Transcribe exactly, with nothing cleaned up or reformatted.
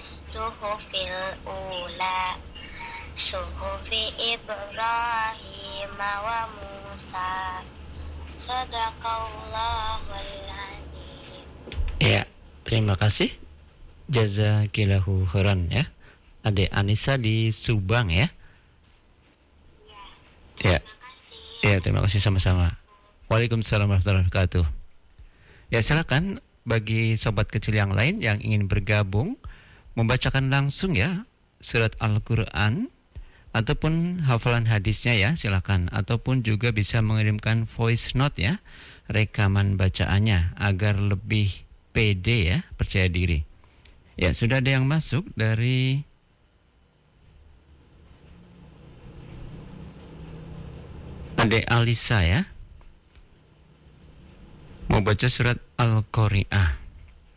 suhufil ula suhufi Ibrahim wa Musa. Sadaqallahul azim. Ya, terima kasih. Jazakillahu khairan ya. Adik Anissa di Subang ya. Ya. Terima kasih. Ya, terima kasih sama-sama. Waalaikumsalam warahmatullahi wabarakatuh. Ya, silakan bagi sobat kecil yang lain yang ingin bergabung membacakan langsung ya surat Al-Qur'an ataupun hafalan hadisnya ya, silakan, ataupun juga bisa mengirimkan voice note ya, rekaman bacaannya agar lebih pede ya, percaya diri. Ya, sudah ada yang masuk dari Ade Alisa ya. Mau baca surat Al-Qari'ah.